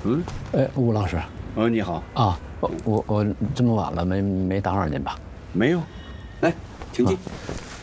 嗯， 吴老师。 你好啊，我这么晚了，没打扰您吧？ 没有，来，请进。